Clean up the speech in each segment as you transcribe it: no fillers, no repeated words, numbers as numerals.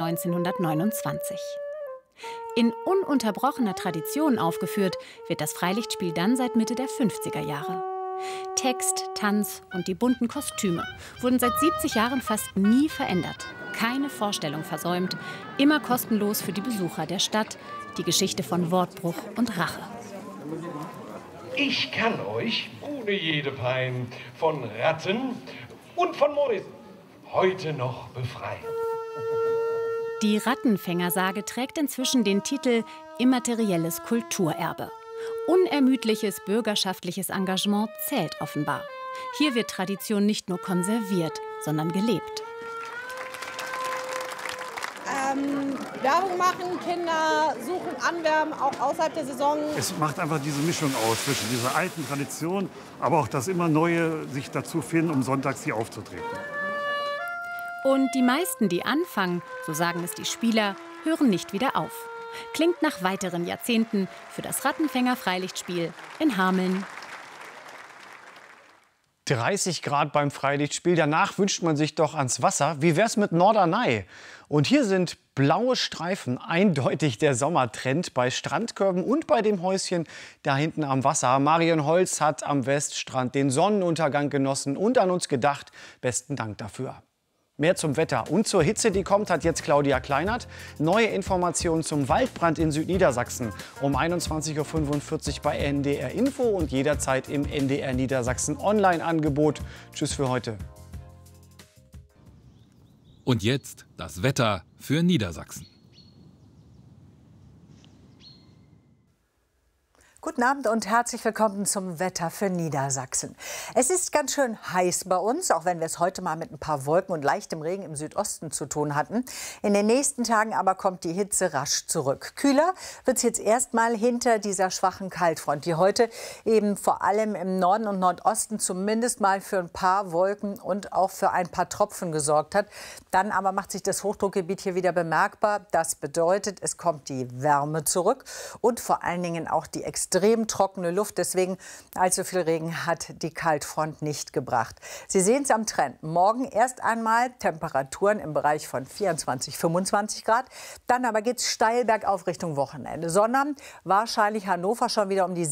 1929. In ununterbrochener Tradition aufgeführt wird das Freilichtspiel dann seit Mitte der 50er Jahre. Text, Tanz und die bunten Kostüme wurden seit 70 Jahren fast nie verändert. Keine Vorstellung versäumt, immer kostenlos für die Besucher der Stadt. Die Geschichte von Wortbruch und Rache. Ich kann euch ohne jede Pein von Ratten und von Mäusen heute noch befreien. Die Rattenfängersage trägt inzwischen den Titel Immaterielles Kulturerbe. Unermüdliches bürgerschaftliches Engagement zählt offenbar. Hier wird Tradition nicht nur konserviert, sondern gelebt. Werbung machen, Kinder suchen, anwerben, auch außerhalb der Saison. Es macht einfach diese Mischung aus zwischen dieser alten Tradition, aber auch das immer Neue sich dazu finden, um sonntags hier aufzutreten. Und die meisten, die anfangen, so sagen es die Spieler, hören nicht wieder auf. Klingt nach weiteren Jahrzehnten für das Rattenfänger-Freilichtspiel in Hameln. 30 Grad beim Freilichtspiel, danach wünscht man sich doch ans Wasser. Wie wär's mit Norderney? Und hier sind blaue Streifen eindeutig der Sommertrend bei Strandkörben und bei dem Häuschen da hinten am Wasser. Marion Holz hat am Weststrand den Sonnenuntergang genossen und an uns gedacht. Besten Dank dafür. Mehr zum Wetter und zur Hitze, die kommt, hat jetzt Claudia Kleinert. Neue Informationen zum Waldbrand in Südniedersachsen um 21:45 Uhr bei NDR Info und jederzeit im NDR Niedersachsen Online-Angebot. Tschüss für heute. Und jetzt das Wetter für Niedersachsen. Guten Abend und herzlich willkommen zum Wetter für Niedersachsen. Es ist ganz schön heiß bei uns, auch wenn wir es heute mal mit ein paar Wolken und leichtem Regen im Südosten zu tun hatten. In den nächsten Tagen aber kommt die Hitze rasch zurück. Kühler wird es jetzt erstmal hinter dieser schwachen Kaltfront, die heute eben vor allem im Norden und Nordosten zumindest mal für ein paar Wolken und auch für ein paar Tropfen gesorgt hat. Dann aber macht sich das Hochdruckgebiet hier wieder bemerkbar. Das bedeutet, es kommt die Wärme zurück und vor allen Dingen auch die extrem trockene Luft. Deswegen allzu viel Regen hat die Kaltfront nicht gebracht. Sie sehen es am Trend. Morgen erst einmal Temperaturen im Bereich von 24, 25 Grad. Dann aber geht es steil bergauf Richtung Wochenende. Sonnabend wahrscheinlich Hannover schon wieder um die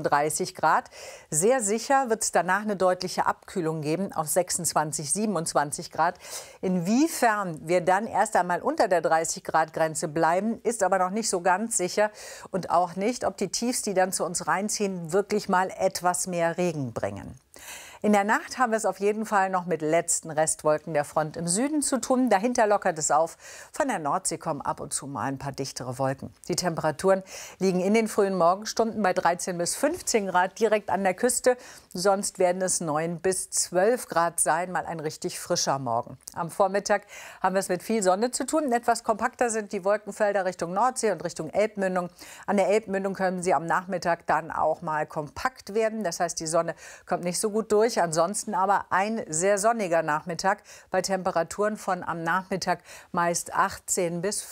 37 Grad. Sehr sicher wird es danach eine deutliche Abkühlung geben auf 26, 27 Grad. Inwiefern wir dann erst einmal unter der 30-Grad-Grenze bleiben, ist aber noch nicht so ganz sicher. Und auch nicht, ob die Tiefs, die dann zu uns reinziehen, wirklich mal etwas mehr Regen bringen. In der Nacht haben wir es auf jeden Fall noch mit letzten Restwolken der Front im Süden zu tun. Dahinter lockert es auf. Von der Nordsee kommen ab und zu mal ein paar dichtere Wolken. Die Temperaturen liegen in den frühen Morgenstunden bei 13 bis 15 Grad direkt an der Küste. Sonst werden es 9 bis 12 Grad sein, mal ein richtig frischer Morgen. Am Vormittag haben wir es mit viel Sonne zu tun. Etwas kompakter sind die Wolkenfelder Richtung Nordsee und Richtung Elbmündung. An der Elbmündung können sie am Nachmittag dann auch mal kompakt werden. Das heißt, die Sonne kommt nicht so gut durch. Ansonsten aber ein sehr sonniger Nachmittag bei Temperaturen von am Nachmittag meist 18 bis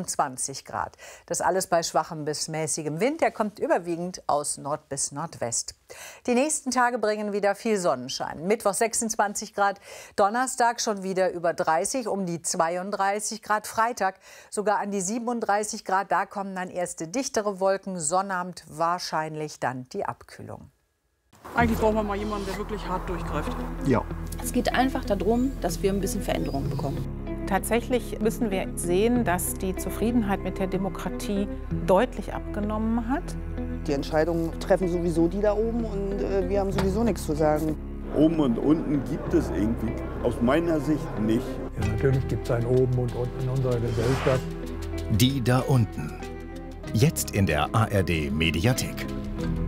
25 Grad. Das alles bei schwachem bis mäßigem Wind. Der kommt überwiegend aus Nord bis Nordwest. Die nächsten Tage bringen wieder viel Sonnenschein. Mittwoch 26 Grad, Donnerstag schon wieder über 30, um die 32 Grad. Freitag sogar an die 37 Grad. Da kommen dann erste dichtere Wolken. Sonnabend wahrscheinlich dann die Abkühlung. Eigentlich brauchen wir mal jemanden, der wirklich hart durchgreift. Ja. Es geht einfach darum, dass wir ein bisschen Veränderung bekommen. Tatsächlich müssen wir sehen, dass die Zufriedenheit mit der Demokratie deutlich abgenommen hat. Die Entscheidungen treffen sowieso die da oben und wir haben sowieso nichts zu sagen. Oben und unten gibt es irgendwie aus meiner Sicht nicht. Ja, natürlich gibt es ein Oben und Unten in unserer Gesellschaft. Die da unten. Jetzt in der ARD Mediathek.